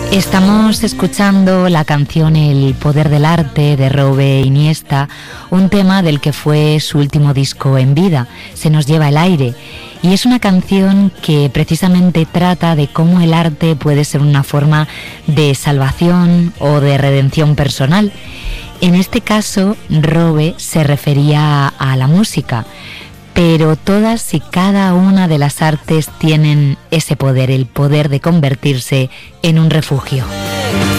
Estamos escuchando la canción El poder del arte de Robe Iniesta, un tema del que fue su último disco en vida, Se nos lleva el aire, y es una canción que precisamente trata de cómo el arte puede ser una forma de salvación o de redención personal. En este caso, Robe se refería a la música, pero todas y cada una de las artes tienen ese poder, el poder de convertirse en un refugio.